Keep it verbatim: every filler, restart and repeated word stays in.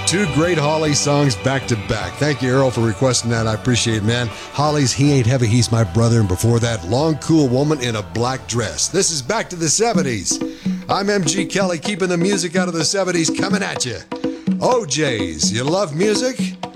Two great Holly songs back to back. Thank you, Earl, for requesting that. I appreciate it, man. Holly's He Ain't Heavy, He's My Brother, and before that, Long Cool Woman in a Black Dress. This is back to the seventies. I'm M G Kelly, keeping the music out of the seventies coming at you. O Js, you love music?